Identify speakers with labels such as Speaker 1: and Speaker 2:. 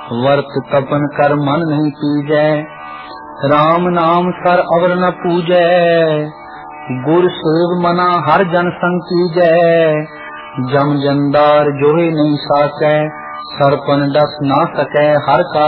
Speaker 1: वर्त तपन कर मन नहीं पीजै। राम नाम सर अवर न पूजै, गुर सेव मना हर जन संग कीजै। जम जंदार जोहे नहीं साकै, सरपन डस ना सकै हर का